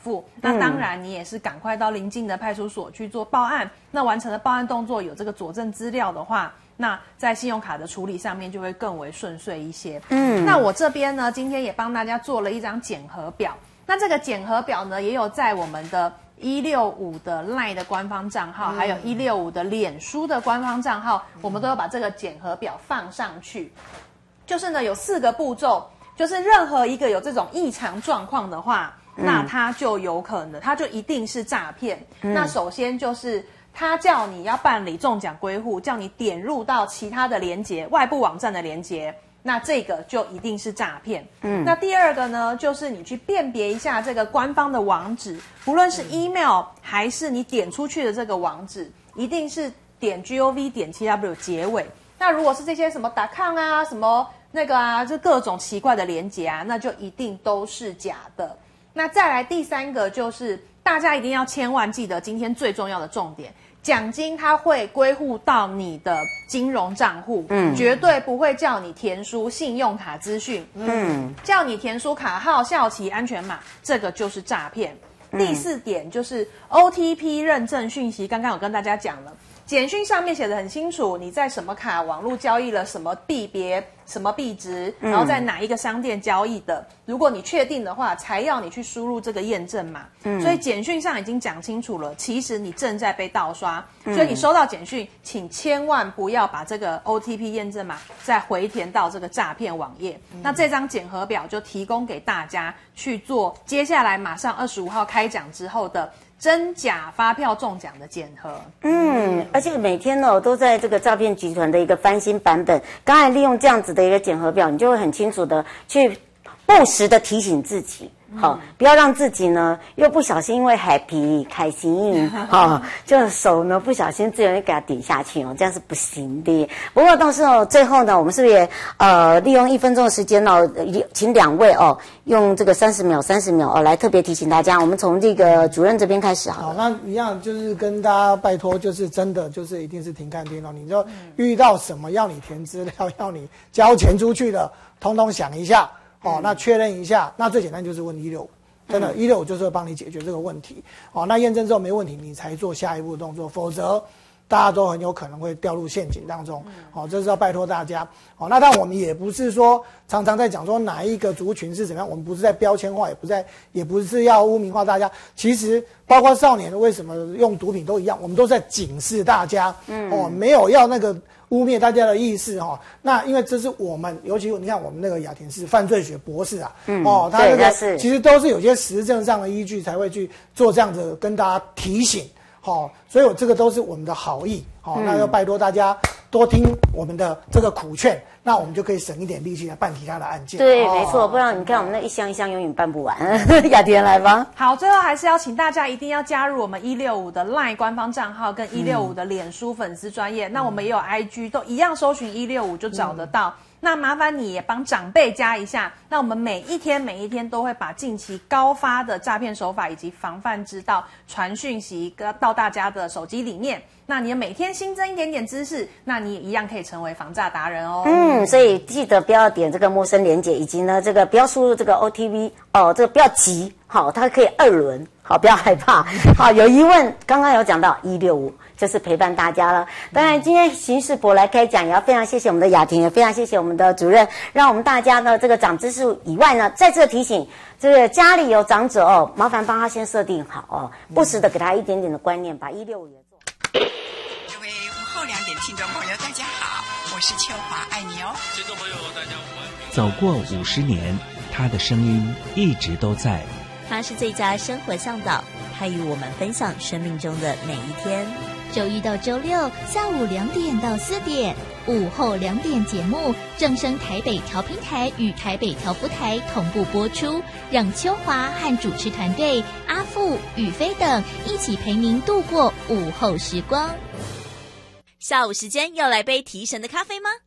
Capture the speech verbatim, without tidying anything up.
付。那当然你也是赶快到邻近的派出所去做报案。那完成了报案动作，有这个佐证资料的话，那在信用卡的处理上面就会更为顺遂一些。嗯，那我这边呢，今天也帮大家做了一张检核表。那这个检核表呢，也有在我们的一六五的 LINE 的官方账号，还有一六五的脸书的官方账号，我们都有把这个检核表放上去。就是呢，有四个步骤，就是任何一个有这种异常状况的话，嗯、那它就有可能，它就一定是诈骗。嗯、那首先就是他叫你要办理中奖归户，叫你点入到其他的连结、外部网站的连结。那这个就一定是诈骗。嗯，那第二个呢，就是你去辨别一下这个官方的网址，不论是 email 还是你点出去的这个网址，一定是点 gov 点 tw 结尾。那如果是这些什么 .com 啊，什么那个啊，就各种奇怪的连结啊，那就一定都是假的。那再来第三个就是大家一定要千万记得今天最重要的重点。奖金它会归户到你的金融账户，嗯，绝对不会叫你填输信用卡资讯，嗯，叫你填输卡号、效期、安全码，这个就是诈骗。嗯、第四点就是 O T P 认证讯息，刚刚有跟大家讲了，简讯上面写得很清楚，你在什么卡网络交易了什么币别、什么币值，然后在哪一个商店交易的，嗯、如果你确定的话，才要你去输入这个验证码。嗯，所以简讯上已经讲清楚了，其实你正在被盗刷，嗯、所以你收到简讯，请千万不要把这个 O T P 验证码再回填到这个诈骗网页。嗯、那这张检核表就提供给大家去做，接下来马上二十五号开奖之后的真假发票中奖的检核。 嗯，而且每天呢都在这个诈骗集团的一个翻新版本。刚才利用这样子的一个检核表，你就会很清楚的去不时的提醒自己。好，不要让自己呢又不小心因为 happy 开心，哦，就手呢不小心自然就给它点下去哦，这样是不行的。不过到时候最后呢，我们是不是也呃利用一分钟的时间哦，请两位哦用这个三十秒三十秒哦来特别提醒大家，我们从这个主任这边开始好了。 好，那一样就是跟大家拜托，就是真的就是一定是停看听哦，你就遇到什么要你填资料、要你交钱出去的，通通想一下。哦，那确认一下，那最简单就是问一六五，真的，一六五就是会帮你解决这个问题。哦，那验证之后没问题，你才做下一步的动作，否则大家都很有可能会掉入陷阱当中。哦，这是要拜托大家。哦，那但我们也不是说常常在讲说哪一个族群是怎么样，我们不是在标签化，也不在，也不是要污名化大家。其实包括少年为什么用毒品都一样，我们都在警示大家。嗯，哦，没有要那个污蔑大家的意思哈、哦，那因为这是我们，尤其你看我们那个雅婷是犯罪学博士啊，嗯，哦，他这个其实都是有些实证上的依据才会去做这样子跟大家提醒，好、哦，所以我这个都是我们的好意，好、哦，嗯、那要拜托大家多听我们的这个苦劝，那我们就可以省一点力气来办其他的案件。 对，哦、没错，不然你看我们那一箱一箱永远办不完。雅婷来吧。 好，最后还是要请大家一定要加入我们一六五的 LINE 官方账号跟一六五的脸书粉丝专页，嗯、那我们也有 I G， 都一样搜寻一六五就找得到。嗯那麻烦你也帮长辈加一下，那我们每一天每一天都会把近期高发的诈骗手法以及防范之道传讯息到大家的手机里面。那你每天新增一点点知识，那你也一样可以成为防诈达人哦。 嗯，所以记得不要点这个陌生连结，以及呢这个不要输入这个 O T P 哦，这个不要急，好，它可以二轮，好，不要害怕。好，有疑问，刚刚有讲到一六五。就是陪伴大家了。当然，今天刑事博来开讲，也要非常谢谢我们的雅婷，也非常谢谢我们的主任，让我们大家呢这个长知识以外呢，再次提醒，这个家里有长者哦，麻烦帮他先设定好哦，不时的给他一点点的观念，把一六五也做。 各位午后两点听众朋友，大家好，我是秋华，爱你哦。听众朋友，大家午安。 走过五十年，他的声音一直都在。 他是最佳生活向导，他与我们分享生命中的每一天。 周一到周六下午两点到四点，午后两点节目正声台北调频台与台北调布台同步播出，让秋华和主持团队阿富、宇飞等一起陪您度过午后时光。 下午时间要来杯提神的咖啡吗？